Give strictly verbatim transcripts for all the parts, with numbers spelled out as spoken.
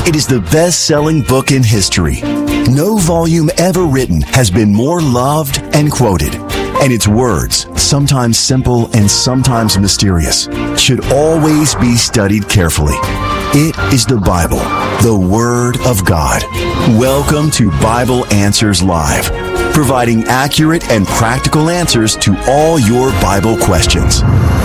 It is the best-selling book in history. No volume ever written has been more loved and quoted. And its words, sometimes simple and sometimes mysterious, should always be studied carefully. It is the Bible, the Word of God. Welcome to Bible Answers Live, providing accurate and practical answers to all your Bible questions.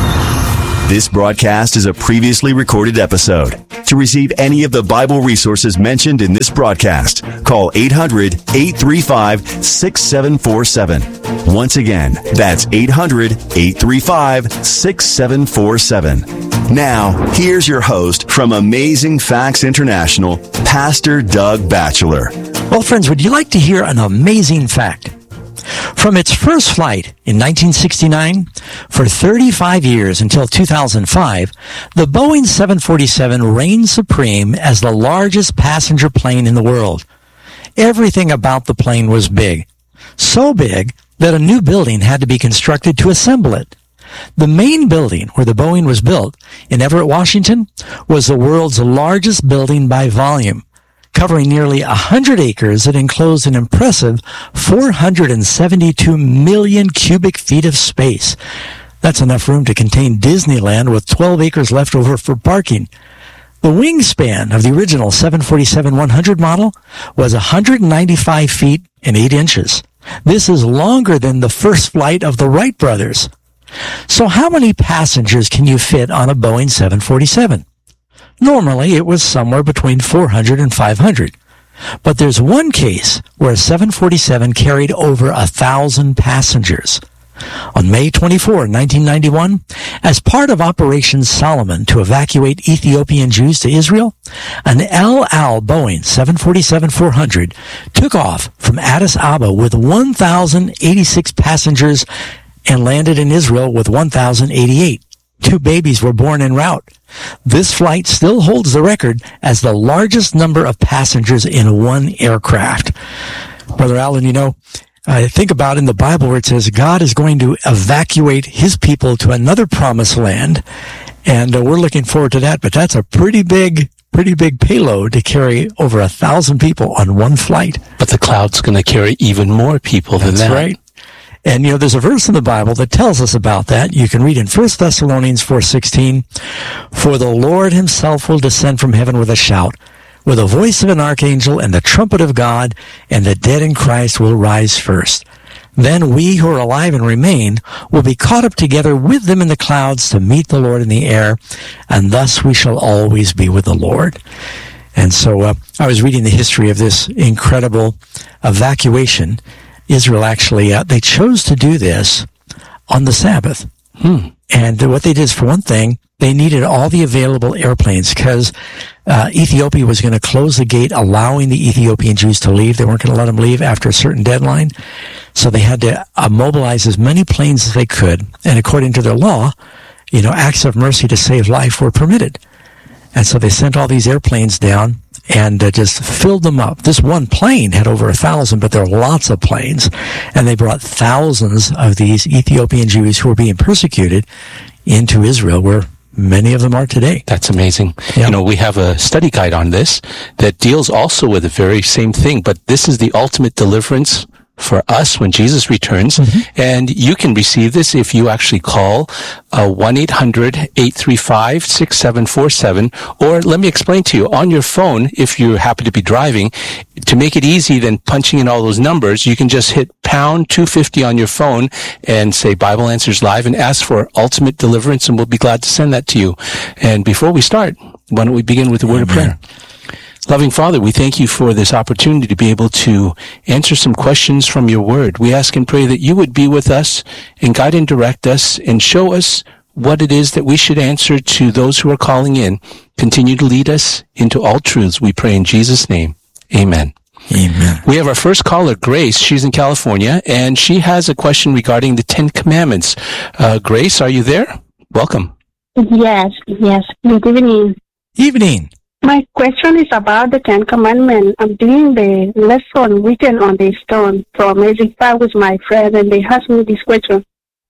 This broadcast is a previously recorded episode. To receive any of the Bible resources mentioned in this broadcast, call eight hundred, eight three five, six seven four seven. Once again, that's eight hundred, eight three five, six seven four seven. Now, here's your host from Amazing Facts International, Pastor Doug Batchelor. Well, friends, would you like to hear an amazing fact? From its first flight in nineteen sixty-nine, for thirty-five years until two thousand five, the Boeing seven forty-seven reigned supreme as the largest passenger plane in the world. Everything about the plane was big. So big that a new building had to be constructed to assemble it. The main building where the Boeing was built in Everett, Washington, was the world's largest building by volume, covering nearly one hundred acres that enclosed an impressive four hundred seventy-two million cubic feet of space. That's enough room to contain Disneyland with twelve acres left over for parking. The wingspan of the original seven forty-seven one hundred model was one hundred ninety-five feet and eight inches. This is longer than the first flight of the Wright brothers. So how many passengers can you fit on a Boeing seven forty-seven? Normally, it was somewhere between four hundred and five hundred. But there's one case where a seven forty-seven carried over a thousand passengers. On May twenty-fourth, nineteen ninety-one, as part of Operation Solomon to evacuate Ethiopian Jews to Israel, an El Al Boeing seven forty-seven four hundred took off from Addis Ababa with one thousand eighty-six passengers and landed in Israel with one thousand eighty-eight. Two babies were born en route. This flight still holds the record as the largest number of passengers in one aircraft. Brother Allen, you know, I think about in the Bible where it says God is going to evacuate his people to another promised land, and uh, we're looking forward to that, but that's a pretty big, pretty big payload to carry over a thousand people on one flight. But the cloud's going to carry even more people than that's that. That's right. And, you know, there's a verse in the Bible that tells us about that. You can read in First Thessalonians four sixteen, "For the Lord himself will descend from heaven with a shout, with the voice of an archangel and the trumpet of God, and the dead in Christ will rise first. Then we who are alive and remain will be caught up together with them in the clouds to meet the Lord in the air, and thus we shall always be with the Lord." And so uh, I was reading the history of this incredible evacuation. Israel actually, uh, they chose to do this on the Sabbath. Hmm. And what they did is, for one thing, they needed all the available airplanes because uh, Ethiopia was going to close the gate allowing the Ethiopian Jews to leave. They weren't going to let them leave after a certain deadline. So they had to uh, mobilize as many planes as they could. And according to their law, you know, acts of mercy to save life were permitted. And so they sent all these airplanes down and uh, just filled them up. This one plane had over a thousand, but there are lots of planes. And they brought thousands of these Ethiopian Jews who were being persecuted into Israel, where many of them are today. That's amazing. Yeah. You know, we have a study guide on this that deals also with the very same thing, but this is the ultimate deliverance for us when Jesus returns. Mm-hmm. And you can receive this if you actually call uh, one eight hundred, eight three five, six seven four seven. Or let me explain to you, on your phone, if you happen to be driving, to make it easy than punching in all those numbers, you can just hit pound two fifty on your phone and say Bible Answers Live and ask for ultimate deliverance, and we'll be glad to send that to you. And before we start, why don't we begin with a word Amen. Of prayer? Loving Father, we thank you for this opportunity to be able to answer some questions from your word. We ask and pray that you would be with us and guide and direct us and show us what it is that we should answer to those who are calling in. Continue to lead us into all truths. We pray in Jesus' name. Amen. Amen. We have our first caller, Grace. She's in California, and she has a question regarding the Ten Commandments. Uh, Grace, are you there? Welcome. Yes, yes. Good evening. Evening. My question is about the Ten Commandments. I'm doing the lesson written on the stone from Amazing Facts with my friend, and they asked me this question.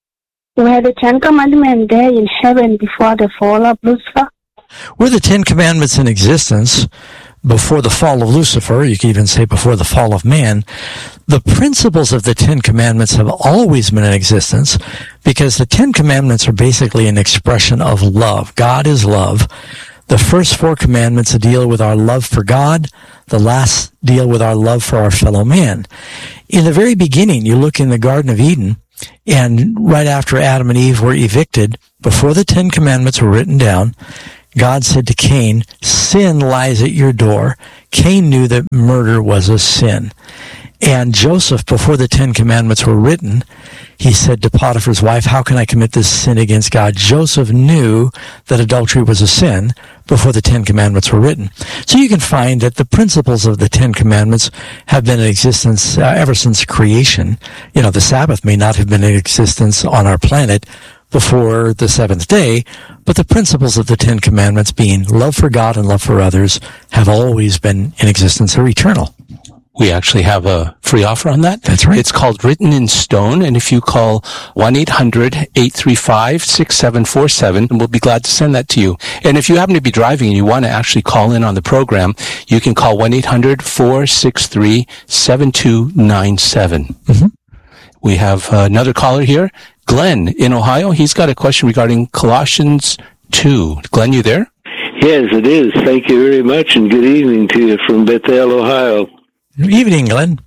Were the Ten Commandments there in heaven before the fall of Lucifer? Were the Ten Commandments in existence before the fall of Lucifer, you could even say before the fall of man, the principles of the Ten Commandments have always been in existence because the Ten Commandments are basically an expression of love. God is love. The first four commandments deal with our love for God. The last deal with our love for our fellow man. In the very beginning, you look in the Garden of Eden, and right after Adam and Eve were evicted, before the Ten Commandments were written down, God said to Cain, sin lies at your door. Cain knew that murder was a sin. And Joseph, before the Ten Commandments were written, he said to Potiphar's wife, how can I commit this sin against God? Joseph knew that adultery was a sin before the Ten Commandments were written. So you can find that the principles of the Ten Commandments have been in existence uh, ever since creation. You know, the Sabbath may not have been in existence on our planet before the seventh day, but the principles of the Ten Commandments, being love for God and love for others, have always been in existence. They're eternal. We actually have a free offer on that. That's right. It's called Written in Stone, and if you call one eight hundred eight three five six seven four seven, we'll be glad to send that to you. And if you happen to be driving and you want to actually call in on the program, you can call one eight hundred four six three seven two nine seven. Mm-hmm. We have uh, another caller here, Glenn in Ohio. He's got a question regarding Colossians two. Glenn, you there? Yes, it is. Thank you very much, and good evening to you from Bethel, Ohio. Good evening, Glenn.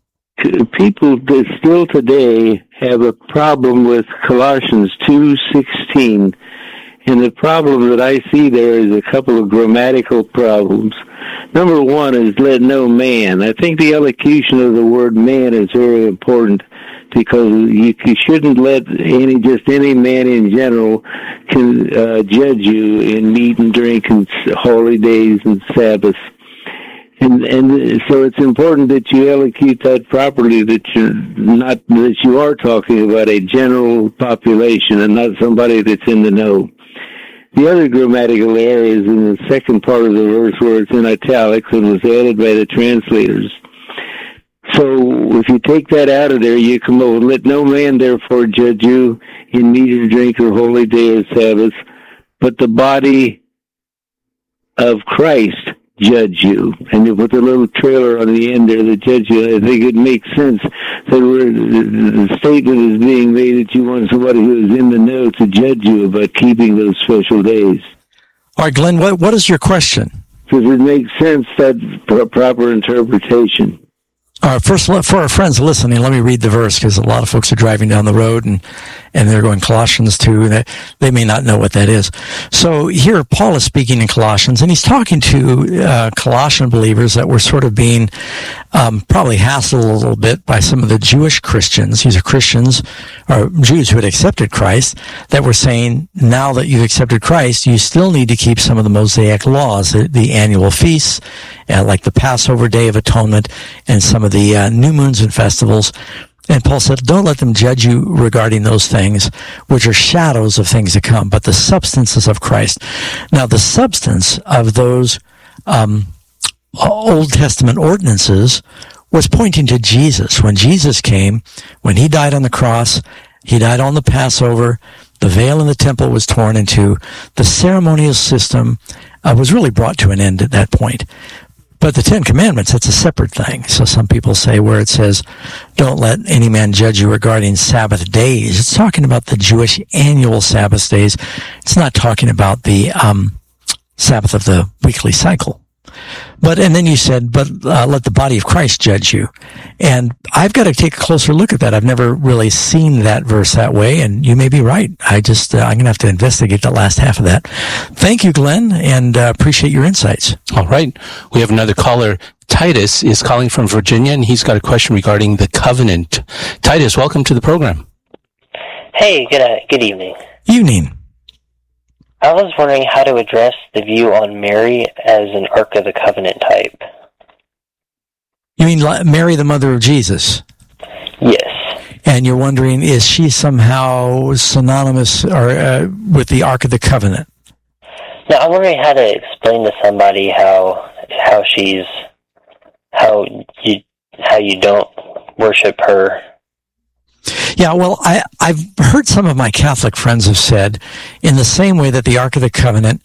People that still today have a problem with Colossians two sixteen, and the problem that I see there is a couple of grammatical problems. Number one is let no man. I think the elocution of the word man is very important, because you, you shouldn't let any just any man in general can uh, judge you in meat and drink and holy days and Sabbaths. And, and so it's important that you elocute that properly, that you're not, that you are talking about a general population and not somebody that's in the know. The other grammatical error is in the second part of the verse where it's in italics and was added by the translators. So if you take that out of there, you come over, let no man therefore judge you in meat or drink or holy day or Sabbath, but the body of Christ judge you. And you put a little trailer on the end there that judge you. I think it makes sense that we're, the, the statement is being made that you want somebody who is in the know to judge you about keeping those special days. All right, Glenn, what, what is your question? Because it makes sense, that proper interpretation. All right, first, for our friends listening, let me read the verse, because a lot of folks are driving down the road and, and they're going Colossians two, and they, they may not know what that is. So here, Paul is speaking in Colossians, and he's talking to uh, Colossian believers that were sort of being um, probably hassled a little bit by some of the Jewish Christians. These are Christians, or Jews who had accepted Christ, that were saying, now that you've accepted Christ, you still need to keep some of the Mosaic laws, the, the annual feasts, uh, like the Passover Day of Atonement, and some of the uh, new moons and festivals. And Paul said, don't let them judge you regarding those things, which are shadows of things to come, but the substances of Christ. Now, the substance of those um, Old Testament ordinances was pointing to Jesus. When Jesus came, when he died on the cross, he died on the Passover, the veil in the temple was torn in two, the ceremonial system uh, was really brought to an end at that point. But the Ten Commandments, that's a separate thing. So some people say where it says, don't let any man judge you regarding Sabbath days, it's talking about the Jewish annual Sabbath days. It's not talking about the um, Sabbath of the weekly cycle. But, and then you said, but uh, let the body of Christ judge you. And I've got to take a closer look at that. I've never really seen that verse that way, and you may be right. I just, uh, I'm going to have to investigate the last half of that. Thank you, Glenn, and uh, appreciate your insights. All right. We have another caller. Titus is calling from Virginia, and he's got a question regarding the covenant. Titus, welcome to the program. Hey, good, uh, good evening. Evening. I was wondering how to address the view on Mary as an Ark of the Covenant type. You mean Mary, the mother of Jesus? Yes. And you're wondering, is she somehow synonymous or uh, with the Ark of the Covenant? Now, I'm wondering how to explain to somebody how how she's how you how you don't worship her. Yeah, well, I, I've heard some of my Catholic friends have said, in the same way that the Ark of the Covenant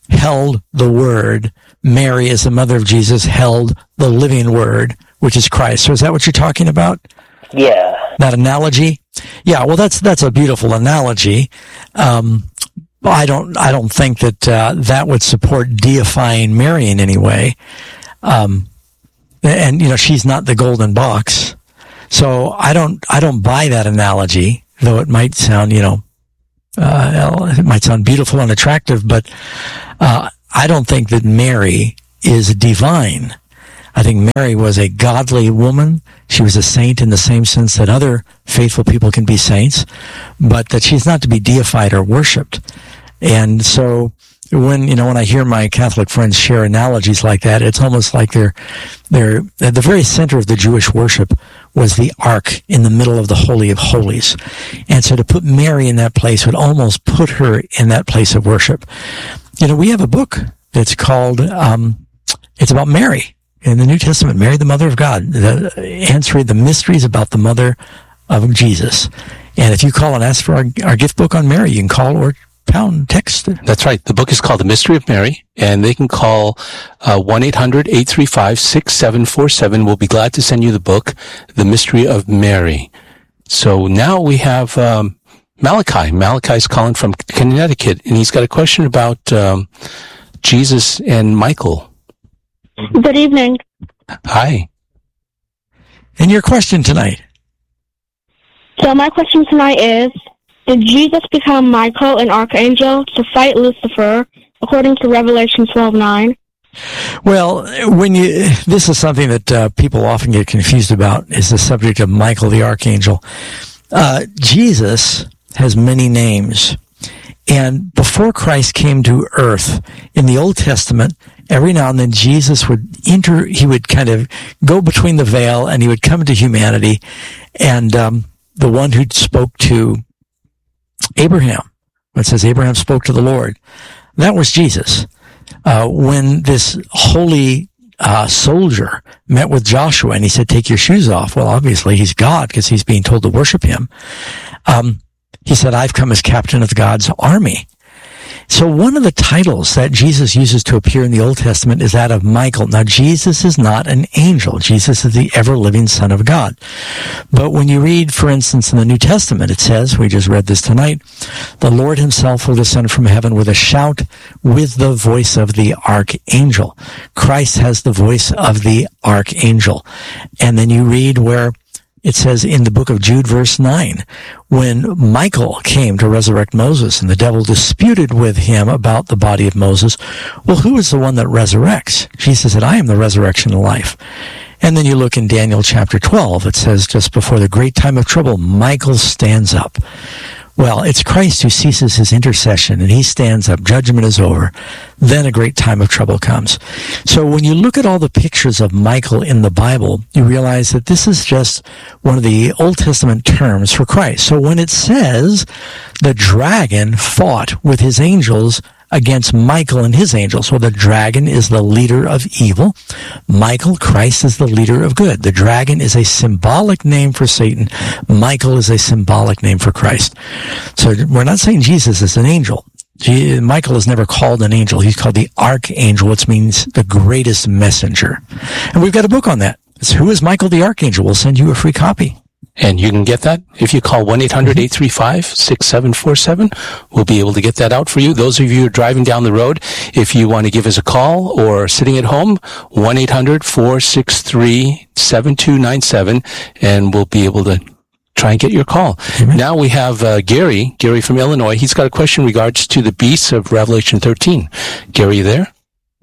held the Word. Mary, as the mother of Jesus, held the living Word, which is Christ. So is that what you're talking about? Yeah. That analogy? Yeah, well, that's that's a beautiful analogy. Um, I don't I don't think that uh, that would support deifying Mary in any way. Um, and you know, she's not the golden box, so I don't I don't buy that analogy. Though it might sound, you know, uh, it might sound beautiful and attractive, but uh, I don't think that Mary is divine. I think Mary was a godly woman. She was a saint in the same sense that other faithful people can be saints, but that she's not to be deified or worshipped. And so when, you know, when I hear my Catholic friends share analogies like that, it's almost like they're, they're, at the very center of the Jewish worship was the Ark in the middle of the Holy of Holies. And so to put Mary in that place would almost put her in that place of worship. You know, we have a book that's called, um, it's about Mary. In the New Testament, Mary, the Mother of God, the, answering the mysteries about the Mother of Jesus. And if you call and ask for our, our gift book on Mary, you can call or pound text. That's right. The book is called The Mystery of Mary, and they can call uh, one eight hundred eight three five six seven four seven. We'll be glad to send you the book, The Mystery of Mary. So now we have um, Malachi. Malachi's calling from Connecticut, and he's got a question about um, Jesus and Michael. Good evening. Hi. And your question tonight? So my question tonight is, did Jesus become Michael, an archangel, to fight Lucifer, according to Revelation twelve nine? Well, when you, this is something that uh, people often get confused about, is the subject of Michael the archangel. Uh, Jesus has many names. And before Christ came to earth, in the Old Testament, every now and then Jesus would enter, he would kind of go between the veil and he would come into humanity. And um, the one who spoke to Abraham, it says Abraham spoke to the Lord, that was Jesus. Uh, when this holy uh, soldier met with Joshua and he said, take your shoes off. Well, obviously he's God because he's being told to worship him. Um, He said, I've come as captain of God's army. So one of the titles that Jesus uses to appear in the Old Testament is that of Michael. Now, Jesus is not an angel. Jesus is the ever-living Son of God. But when you read, for instance, in the New Testament, it says, we just read this tonight, the Lord himself will descend from heaven with a shout, with the voice of the archangel. Christ has the voice of the archangel. And then you read where it says in the book of Jude, verse nine, when Michael came to resurrect Moses and the devil disputed with him about the body of Moses, well, who is the one that resurrects? Jesus said, I am the resurrection and life. And then you look in Daniel chapter twelve, it says, just before the great time of trouble, Michael stands up. Well, it's Christ who ceases his intercession and he stands up. Judgment is over. Then a great time of trouble comes. So when you look at all the pictures of Michael in the Bible, you realize that this is just one of the Old Testament terms for Christ. So when it says the dragon fought with his angels against Michael and his angels. Well, the dragon is the leader of evil. Michael, Christ, is the leader of good. The dragon is a symbolic name for Satan. Michael is a symbolic name for Christ. So we're not saying Jesus is an angel. Michael is never called an angel. He's called the archangel, which means the greatest messenger. And we've got a book on that. It's Who is Michael the Archangel? We'll send you a free copy. And you can get that if you call one eight hundred eight three five six seven four seven. We'll be able to get that out for you. Those of you who are driving down the road, if you want to give us a call or sitting at home, one eight hundred four six three seven two nine seven, and we'll be able to try and get your call. Amen. Now we have uh, Gary, Gary from Illinois. He's got a question in regards to the beasts of Revelation thirteen. Gary, you there?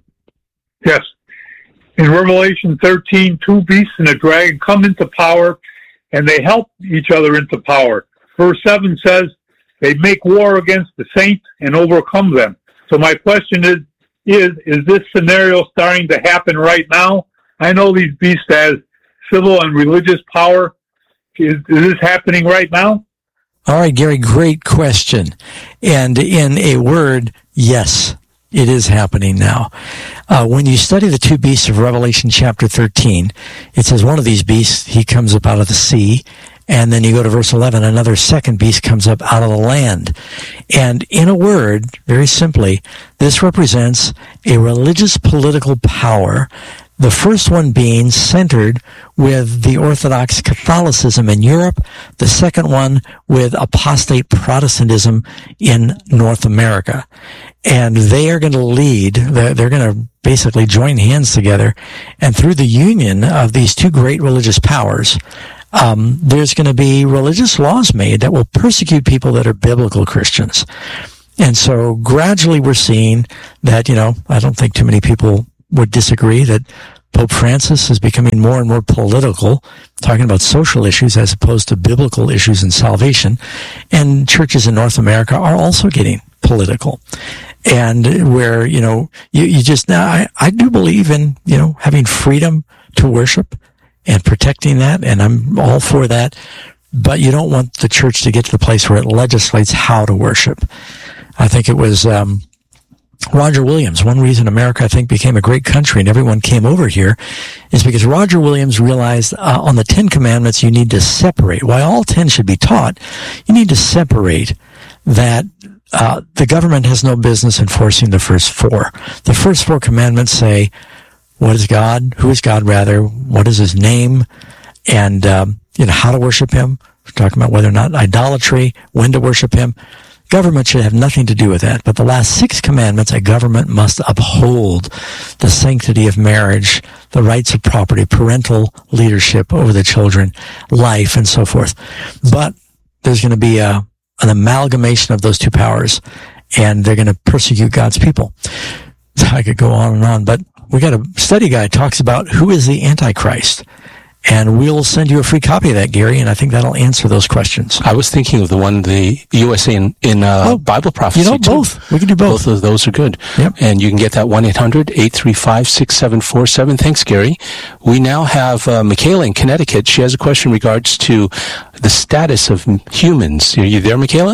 Yes. In Revelation thirteen, two beasts and a dragon come into power, and they help each other into power. Verse seven says, they make war against the saints and overcome them. So my question is, is, is this scenario starting to happen right now? I know these beasts has civil and religious power. Is, is this happening right now? All right, Gary, great question. And in a word, yes, it is happening now. Uh, when you study the two beasts of Revelation chapter thirteen, it says one of these beasts, he comes up out of the sea, And then you go to verse eleven, another second beast comes up out of the land. And in a word, very simply, this represents a religious political power, the first one being centered with the Orthodox Catholicism in Europe, the second one with apostate Protestantism in North America. And they are going to lead, they're, they're going to basically join hands together, and through the union of these two great religious powers, um, there's going to be religious laws made that will persecute people that are biblical Christians. And so gradually we're seeing that, you know, I don't think too many people would disagree that Pope Francis is becoming more and more political, talking about social issues as opposed to biblical issues and salvation. And churches in North America are also getting political. And where, you know, you, you just, now, I, I do believe in, you know, having freedom to worship and protecting that, and I'm all for that. But you don't want the church to get to the place where it legislates how to worship. I think it was, um, Roger Williams. One reason America, I think, became a great country and everyone came over here is because Roger Williams realized uh, on the Ten Commandments you need to separate. While all ten should be taught, you need to separate that uh, the government has no business enforcing the first four. The first four commandments say, what is God? Who is God, rather? What is his name? And, um, you know, how to worship him. We're talking about whether or not idolatry, when to worship him. Government should have nothing to do with that. But the last six commandments, a government must uphold the sanctity of marriage, the rights of property, parental leadership over the children, life, and so forth. But there's going to be a, an amalgamation of those two powers, and they're going to persecute God's people. I could go on and on, but we got a study guide talks about who is the Antichrist. And we'll send you a free copy of that, Gary, and I think that'll answer those questions. I was thinking of the one, the U S A in, in uh, oh, Bible prophecy. You know, too. both. We can do both. Both of those are good. Yep. And you can get that one eight hundred eight three five six seven four seven. Thanks, Gary. We now have uh, Michaela in Connecticut. She has a question in regards to the status of humans. Are you there, Michaela?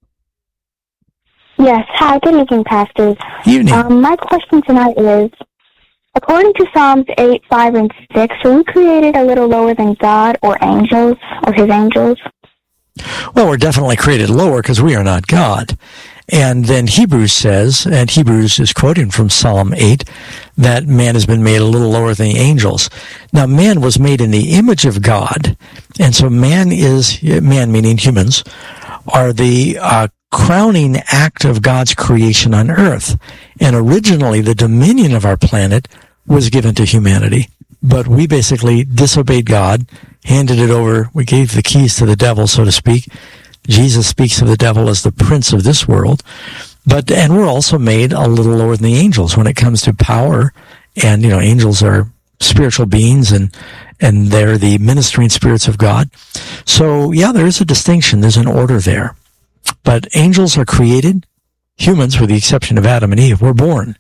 Yes. Hi, good evening, pastors. Evening. Um, my question tonight is, according to Psalms eight, five, and six, were we created a little lower than God or angels, or his angels? Well, we're definitely created lower because we are not God. And then Hebrews says, and Hebrews is quoting from Psalm eight, that man has been made a little lower than the angels. Now, man was made in the image of God, and so man is, man meaning humans, are the uh, crowning act of God's creation on earth. And originally, the dominion of our planet was given to humanity. But we basically disobeyed God, handed it over. We gave the keys to the devil, so to speak. Jesus speaks of the devil as the prince of this world. But, and we're also made a little lower than the angels when it comes to power. And, you know, angels are spiritual beings, and, and they're the ministering spirits of God. So, yeah, there is a distinction. There's an order there. But angels are created. Humans, with the exception of Adam and Eve, were born.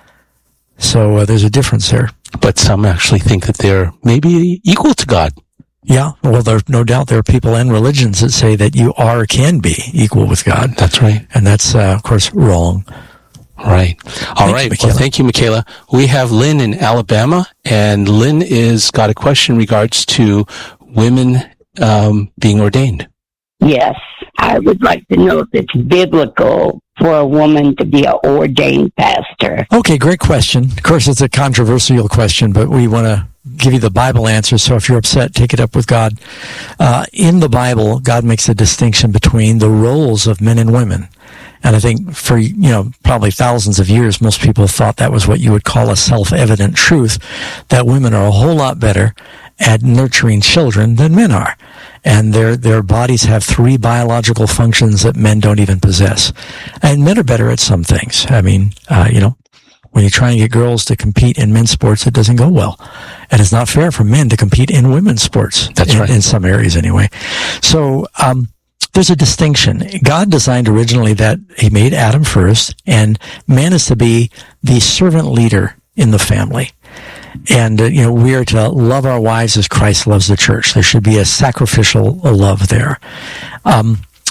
So uh, there's a difference there. But some actually think that they're maybe equal to God. Yeah, well, there's no doubt there are people and religions that say that you are, can be equal with God. That's right. And that's, uh, of course, wrong. Right. All Thank right. you, well, thank you, Michaela. We have Lynn in Alabama, and Lynn is got a question in regards to women um, being ordained. Yes, I would like to know if it's biblical for a woman to be an ordained pastor. Okay, great question. Of course, it's a controversial question, but we want to give you the Bible answer. So if you're upset, take it up with God. Uh, in the Bible, God makes a distinction between the roles of men and women. And I think for, you know, probably thousands of years, most people thought that was what you would call a self-evident truth, that women are a whole lot better at nurturing children than men are. And their their bodies have three biological functions that men don't even possess. And men are better at some things. I mean, uh, you know, when you try and get girls to compete in men's sports, it doesn't go well. And it's not fair for men to compete in women's sports. That's in, right. In some areas anyway. So, um, there's a distinction. God designed originally that he made Adam first, and man is to be the servant leader in the family. And, uh, you know, we are to love our wives as Christ loves the church. There should be a sacrificial love there. Um,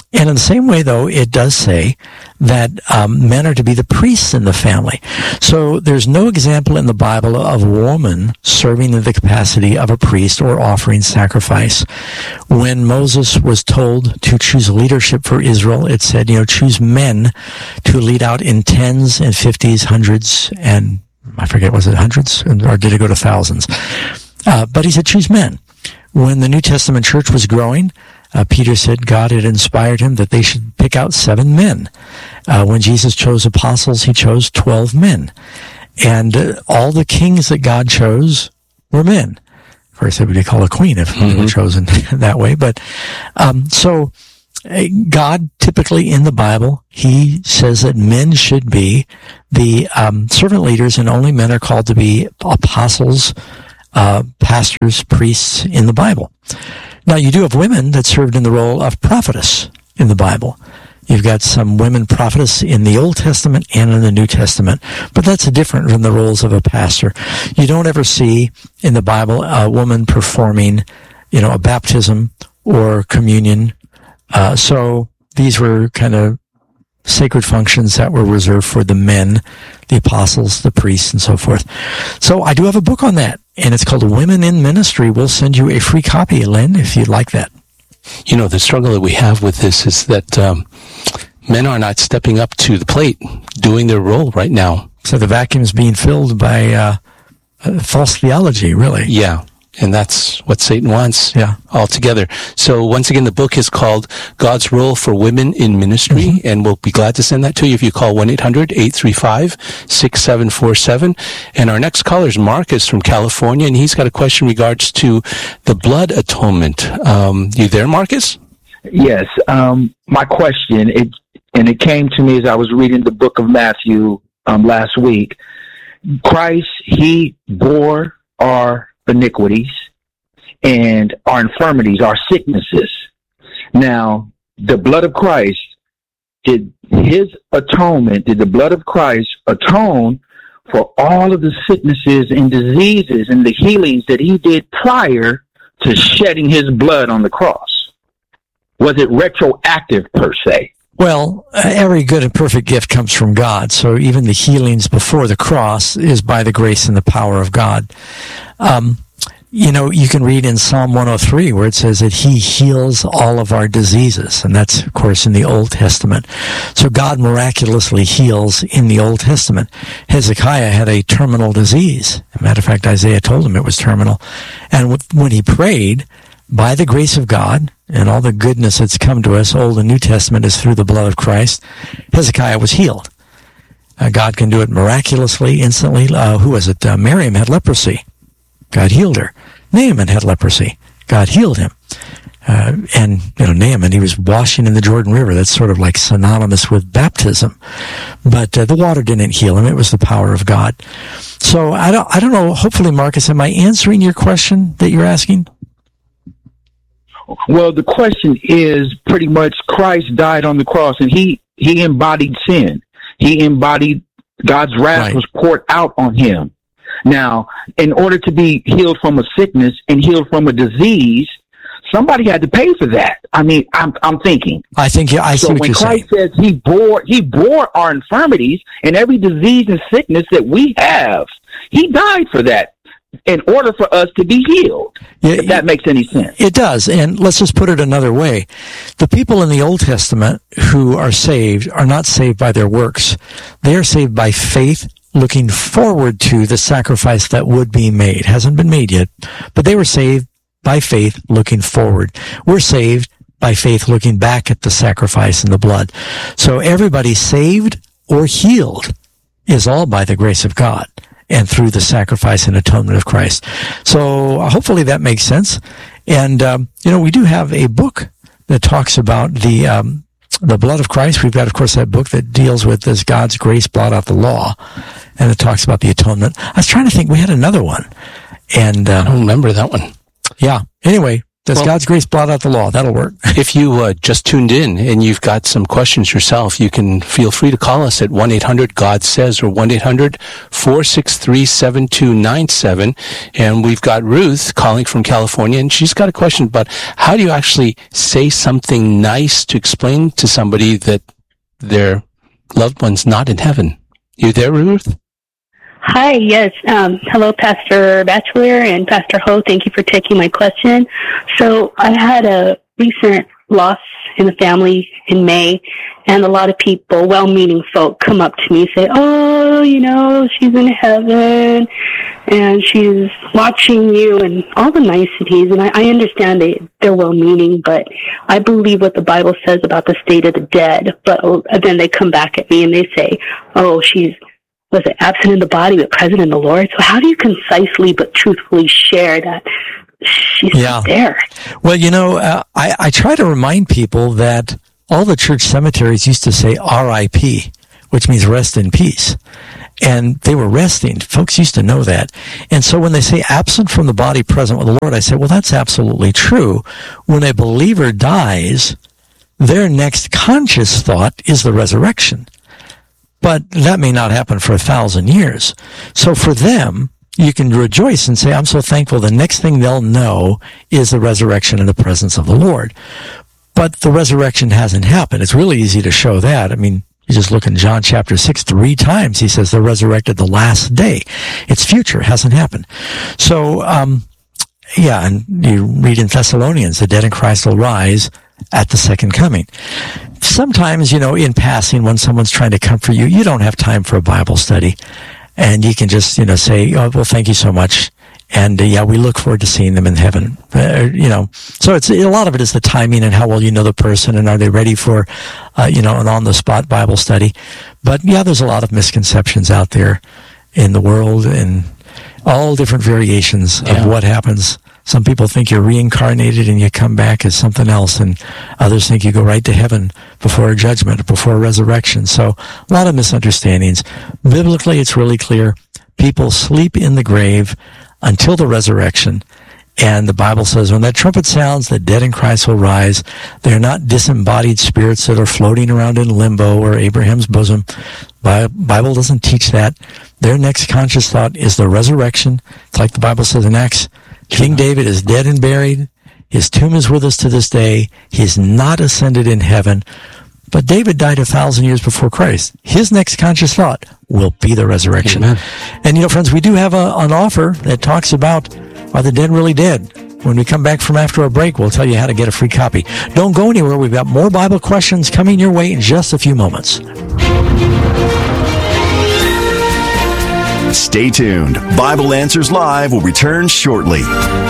And in the same way, though, it does say that um, men are to be the priests in the family. So there's no example in the Bible of a woman serving in the capacity of a priest or offering sacrifice. When Moses was told to choose leadership for Israel, it said, you know, choose men to lead out in tens and fifties, hundreds, and I forget, was it hundreds? Or did it go to thousands? Uh, but he said, choose men. When the New Testament church was growing, Uh, Peter said God had inspired him that they should pick out seven men. Uh, when Jesus chose apostles, he chose twelve men. And uh, all the kings that God chose were men. Of course, they would be called a queen if mm-hmm. they were chosen that way. But um, so uh, God typically in the Bible, he says that men should be the um, servant leaders, and only men are called to be apostles, uh, pastors, priests in the Bible. Now, you do have women that served in the role of prophetess in the Bible. You've got some women prophetess in the Old Testament and in the New Testament, but that's different from the roles of a pastor. You don't ever see in the Bible a woman performing, you know, a baptism or communion. Uh, so these were kind of sacred functions that were reserved for the men, the apostles, the priests, and so forth. So I do have a book on that, and it's called Women in Ministry. We'll send you a free copy, Len, if you'd like that. You know, the struggle that we have with this is that um, men are not stepping up to the plate, doing their role right now. So the vacuum is being filled by uh, uh, false theology, really. Yeah. And that's what Satan wants yeah. altogether. So once again, the book is called God's Role for Women in Ministry, mm-hmm. and we'll be glad to send that to you if you call one eight hundred eight three five six seven four seven. And our next caller is Marcus from California, and he's got a question in regards to the blood atonement. Um, you there, Marcus? Yes. Um, my question, it, and it came to me as I was reading the book of Matthew um, last week. Christ, he bore our iniquities and our infirmities, our sicknesses. Now, the blood of Christ, did his atonement, did the blood of Christ atone for all of the sicknesses and diseases and the healings that he did prior to shedding his blood on the cross? Was it retroactive per se? Well, every good and perfect gift comes from God, so even the healings before the cross is by the grace and the power of God. Um, you know, you can read in Psalm one oh three where it says that he heals all of our diseases, and that's, of course, in the Old Testament. So God miraculously heals in the Old Testament. Hezekiah had a terminal disease. As a matter of fact, Isaiah told him it was terminal. And when he prayed, by the grace of God and all the goodness that's come to us, Old and New Testament is through the blood of Christ, Hezekiah was healed. Uh, God can do it miraculously, instantly. Uh, who was it? Uh, Miriam had leprosy. God healed her. Naaman had leprosy. God healed him. Uh, and, you know, Naaman, he was washing in the Jordan River. That's sort of like synonymous with baptism. But uh, the water didn't heal him. It was the power of God. So I don't, I don't know. Hopefully, Marcus, am I answering your question that you're asking? Well, the question is pretty much Christ died on the cross, and he, he embodied sin. He embodied God's wrath right. was poured out on him. Now, in order to be healed from a sickness and healed from a disease, somebody had to pay for that. I mean, I'm I'm thinking. I think yeah, I see so what when you're Christ saying. says he bore he bore our infirmities and every disease and sickness that we have, he died for that in order for us to be healed. Yeah, if that makes any sense. It does. And let's just put it another way. The people in the Old Testament who are saved are not saved by their works. They are saved by faith, looking forward to the sacrifice that would be made. Hasn't been made yet, but they were saved by faith, looking forward. We're saved by faith, looking back at the sacrifice and the blood. So everybody saved or healed is all by the grace of God and through the sacrifice and atonement of Christ. So hopefully that makes sense. And, um, you know, we do have a book that talks about the, um, the blood of Christ. We've got, of course, that book that deals with does God's grace blot out the law? And it talks about the atonement. I was trying to think, we had another one. And, uh, I don't remember that one. Yeah. Anyway, Does Well, God's grace blot out the law? That'll work. If you uh, just tuned in and you've got some questions yourself, you can feel free to call us at one eight hundred God says or one eight hundred four six three seven two nine seven. And we've got Ruth calling from California, and she's got a question about how do you actually say something nice to explain to somebody that their loved one's not in heaven. You there, Ruth? Hi, yes. Um, hello, Pastor Batchelor and Pastor Ho. Thank you for taking my question. So I had a recent loss in the family in May, and a lot of people, well-meaning folk, come up to me and say, oh, you know, she's in heaven, and she's watching you, and all the niceties. And I, I understand they, they're well-meaning, but I believe what the Bible says about the state of the dead. But then they come back at me and they say, oh, she's was it absent in the body but present in the Lord? So how do you concisely but truthfully share that she's yeah. there? Well, you know, uh, I, I try to remind people that all the church cemeteries used to say R I P, which means rest in peace. And they were resting. Folks used to know that. And so when they say absent from the body, present with the Lord, I say, well, that's absolutely true. When a believer dies, their next conscious thought is the resurrection. But that may not happen for a thousand years. So for them, you can rejoice and say, I'm so thankful. The next thing they'll know is the resurrection and the presence of the Lord. But the resurrection hasn't happened. It's really easy to show that. I mean, you just look in John chapter six, three times he says they're resurrected the last day. It's future, hasn't happened. So, um, yeah, and you read in Thessalonians, the dead in Christ will rise at the second coming. Sometimes, you know, in passing, when someone's trying to comfort you, you don't have time for a Bible study. And you can just, you know, say, oh, well, thank you so much. And, uh, yeah, we look forward to seeing them in heaven. Uh, you know, so it's a lot of it is the timing and how well you know the person and are they ready for, uh, you know, an on-the-spot Bible study. But, yeah, there's a lot of misconceptions out there in the world and all different variations yeah. of what happens. Some people think you're reincarnated and you come back as something else, and others think you go right to heaven before a judgment, before a resurrection. So a lot of misunderstandings. Biblically, it's really clear. People sleep in the grave until the resurrection. And the Bible says when that trumpet sounds, the dead in Christ will rise. They're not disembodied spirits that are floating around in limbo or Abraham's bosom. The Bible doesn't teach that. Their next conscious thought is the resurrection. It's like the Bible says in Acts, King David is dead and buried. His tomb is with us to this day. He is not ascended in heaven. But David died a thousand years before Christ. His next conscious thought will be the resurrection. Amen. And, you know, friends, we do have a, an offer that talks about, are the dead really dead? When we come back from after a break, we'll tell you how to get a free copy. Don't go anywhere. We've got more Bible questions coming your way in just a few moments. Stay tuned. Bible Answers Live will return shortly.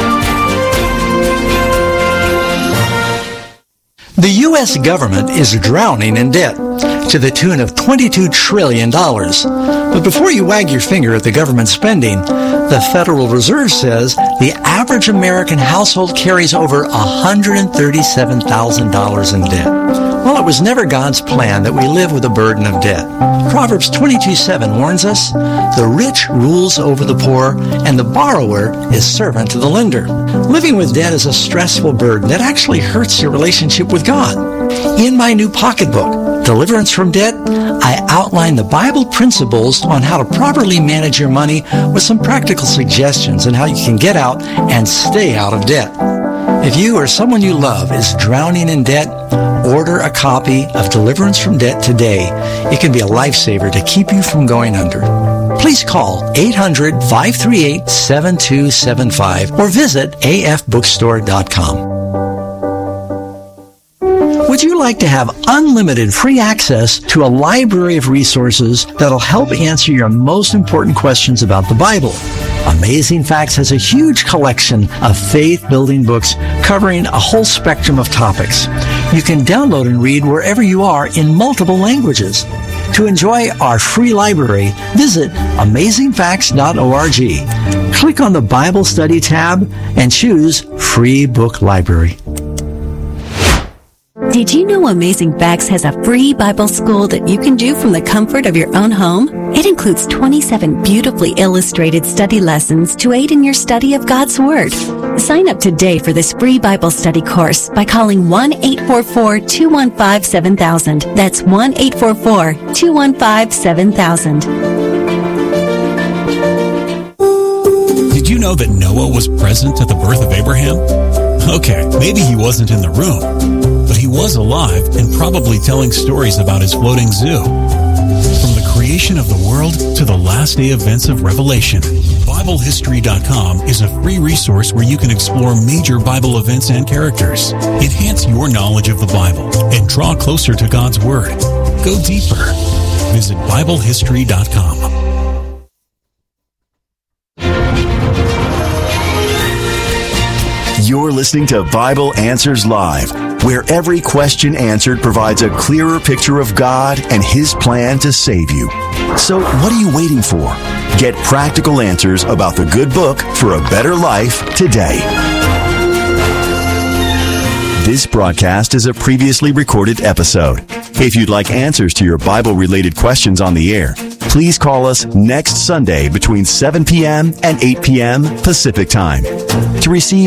The U S government is drowning in debt to the tune of twenty-two trillion dollars. But before you wag your finger at the government spending, the Federal Reserve says the average American household carries over one hundred thirty-seven thousand dollars in debt. Well, it was never God's plan that we live with a burden of debt. Proverbs twenty-two seven warns us, the rich rules over the poor, and the borrower is servant to the lender. Living with debt is a stressful burden that actually hurts your relationship with God. In my new pocketbook, Deliverance from Debt, I outline the Bible principles on how to properly manage your money with some practical suggestions on how you can get out and stay out of debt. If you or someone you love is drowning in debt, order a copy of Deliverance from Debt today. It can be a lifesaver to keep you from going under. Please call eight hundred, five three eight, seven two seven five or visit a f bookstore dot com. Would you like to have unlimited free access to a library of resources that'll help answer your most important questions about the Bible? Amazing Facts has a huge collection of faith-building books covering a whole spectrum of topics. You can download and read wherever you are in multiple languages. To enjoy our free library, visit amazing facts dot org. Click on the Bible Study tab and choose Free Book Library. Do Did you know Amazing Facts has a free Bible school that you can do from the comfort of your own home? It includes twenty-seven beautifully illustrated study lessons to aid in your study of God's Word. Sign up today for this free Bible study course by calling one eight four four, two one five, seven thousand. That's one eight four four, two one five, seven thousand. Did you know that Noah was present at the birth of Abraham? Okay, maybe he wasn't in the room, but he was alive and probably telling stories about his floating zoo. From the creation of the world to the last day events of Revelation, Bible History dot com is a free resource where you can explore major Bible events and characters, enhance your knowledge of the Bible, and draw closer to God's Word. Go deeper. Visit Bible History dot com. You're listening to Bible Answers Live, where every question answered provides a clearer picture of God and His plan to save you. So what are you waiting for? Get practical answers about the good book for a better life today. This broadcast is a previously recorded episode. If you'd like answers to your Bible-related questions on the air, please call us next Sunday between seven p.m. and eight p.m. Pacific Time. To receive